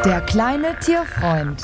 Der kleine Tierfreund.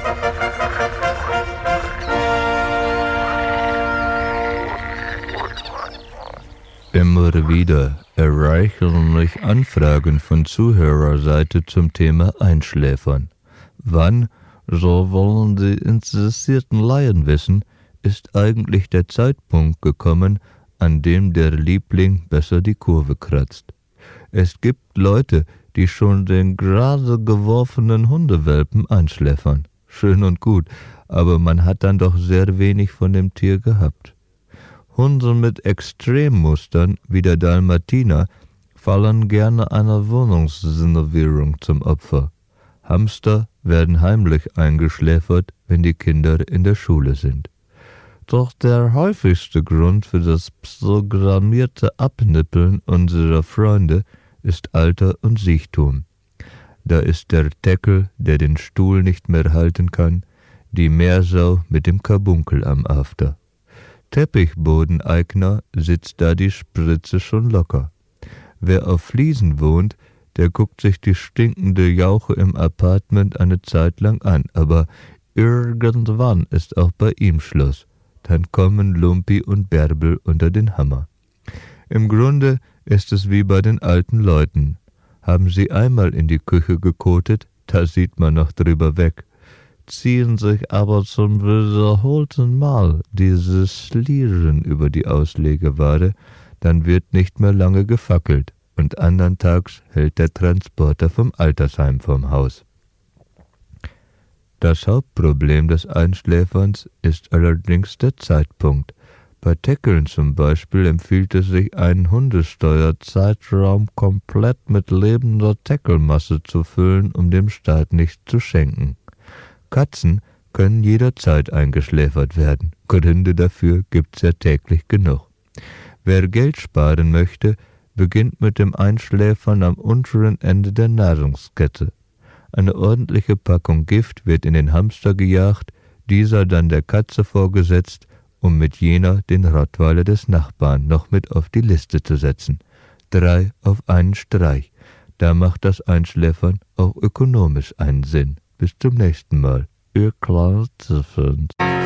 Immer wieder erreichen mich Anfragen von Zuhörerseite zum Thema Einschläfern. Wann, so wollen die interessierten Laien wissen, ist eigentlich der Zeitpunkt gekommen, an dem der Liebling besser die Kurve kratzt. Es gibt Leute, die schon den gerade geworfenen Hundewelpen einschläfern. Schön und gut, aber man hat dann doch sehr wenig von dem Tier gehabt. Hunde mit Extremmustern wie der Dalmatiner fallen gerne einer Wohnungsrenovierung zum Opfer. Hamster werden heimlich eingeschläfert, wenn die Kinder in der Schule sind. Doch der häufigste Grund für das programmierte Abnippeln unserer Freunde ist Alter und Siechtum. Da ist der Teckel, der den Stuhl nicht mehr halten kann, die Meersau mit dem Karbunkel am After. Teppichbodeneigner sitzt da die Spritze schon locker. Wer auf Fliesen wohnt, der guckt sich die stinkende Jauche im Apartment eine Zeit lang an, aber irgendwann ist auch bei ihm Schluss. Dann kommen Lumpi und Bärbel unter den Hammer. Im Grunde ist es wie bei den alten Leuten. Haben sie einmal in die Küche gekotet, da sieht man noch drüber weg. Ziehen sich aber zum wiederholten Mal diese Schlieren über die Auslegeware, dann wird nicht mehr lange gefackelt und andern Tags hält der Transporter vom Altersheim vorm Haus. Das Hauptproblem des Einschläferns ist allerdings der Zeitpunkt. Bei Teckeln zum Beispiel empfiehlt es sich, einen Hundesteuerzeitraum komplett mit lebender Teckelmasse zu füllen, um dem Staat nichts zu schenken. Katzen können jederzeit eingeschläfert werden. Gründe dafür gibt's ja täglich genug. Wer Geld sparen möchte, beginnt mit dem Einschläfern am unteren Ende der Nahrungskette. Eine ordentliche Packung Gift wird in den Hamster gejagt, dieser dann der Katze vorgesetzt, um mit jener den Rottweiler des Nachbarn noch mit auf die Liste zu setzen. 3 auf einen Streich. Da macht das Einschläfern auch ökonomisch einen Sinn. Bis zum nächsten Mal. Ihr kleiner Tierfreund.